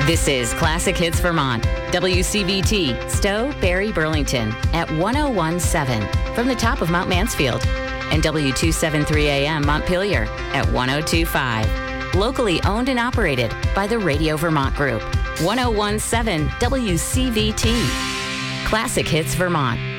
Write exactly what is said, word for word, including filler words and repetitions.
This is Classic Hits Vermont, W C V T, Stowe, Barry, Burlington, at one oh one point seven from the top of Mount Mansfield, and W two seventy-three A M Montpelier at one oh two point five. Locally owned and operated by the Radio Vermont Group. one oh one point seven W C V T. Classic Hits Vermont.